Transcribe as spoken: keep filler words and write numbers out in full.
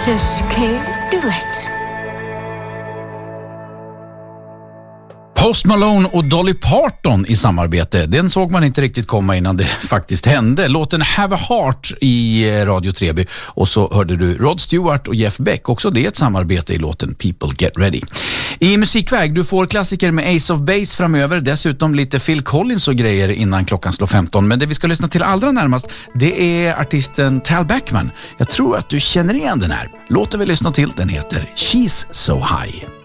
just can't do it. Post Malone och Dolly Parton i samarbete. Den såg man inte riktigt komma innan det faktiskt hände. Låten Have a Heart i Radio Treby. Och så hörde du Rod Stewart och Jeff Beck. Också det är ett samarbete i låten People Get Ready. I musikväg, du får klassiker med Ace of Base framöver. Dessutom lite Phil Collins och grejer innan klockan slår femton. Men det vi ska lyssna till allra närmast, det är artisten Tal Bachman. Jag tror att du känner igen den här. Låten vi lyssna till, den heter She's So High.